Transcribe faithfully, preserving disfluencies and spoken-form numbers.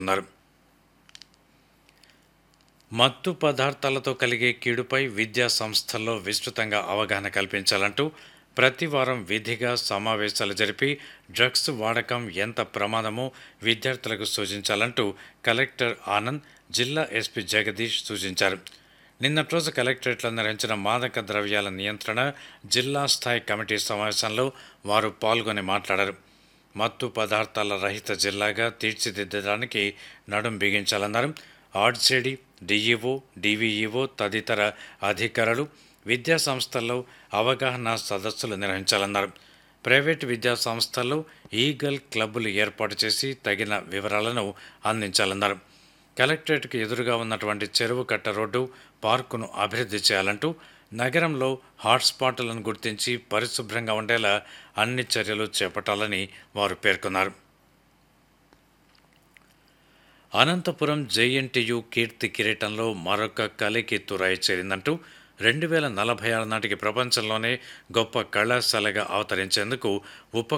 ఉన్నారు. మత్తు పదార్థాలతో కలిగే కీడుపై విద్యా సంస్థల్లో విస్తృతంగా అవగాహన కల్పించాలంటూ ప్రతి వారం విధిగా సమావేశాలు జరిపి డ్రగ్స్ వాడకం ఎంత ప్రమాదమో విద్యార్థులకు సూచించాలంటూ కలెక్టర్ ఆనంద్, జిల్లా ఎస్పీ జగదీష్ సూచించారు. నిన్నటి రోజు కలెక్టరేట్లో నిర్వహించిన మాదక ద్రవ్యాల నియంత్రణ జిల్లా స్థాయి కమిటీ సమావేశంలో వారు పాల్గొని మాట్లాడారు. మత్తు పదార్థాల రహిత జిల్లాగా తీర్చిదిద్దడానికి నడుం బిగించాలన్నారు. ఆర్జేడీ, డిఈఓ, డివిఈఓ తదితర అధికారులు విద్యా సంస్థల్లో అవగాహన సదస్సులు నిర్వహించాలన్నారు. ప్రైవేటు విద్యా సంస్థల్లో ఈగల్ క్లబ్బులు ఏర్పాటు చేసి తగిన వివరాలను అందించాలన్నారు. కలెక్టరేట్కు ఎదురుగా ఉన్నటువంటి చెరువు కట్ట రోడ్డు, పార్కును అభివృద్ధి చేయాలంటూ నగరంలో హాట్స్పాట్లను గుర్తించి పరిశుభ్రంగా ఉండేలా అన్ని చర్యలు చేపట్టాలని వారు పేర్కొన్నారు. అనంతపురం జేఎన్టీయు కీర్తి కిరీటంలో మరొక కలికి తురాయి చేరిందంటూ రెండు వేల నలభై ఆరు నాటికి ప్రపంచంలోనే గొప్ప కళాశాలగా అవతరించేందుకు ఉప